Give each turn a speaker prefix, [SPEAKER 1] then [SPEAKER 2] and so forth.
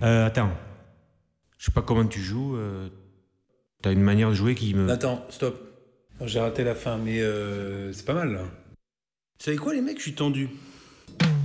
[SPEAKER 1] Attends. Je sais pas comment tu joues. T'as une manière de jouer qui me...
[SPEAKER 2] Attends, stop. J'ai raté la fin, mais c'est pas mal là. Vous savez quoi les mecs, je suis tendu.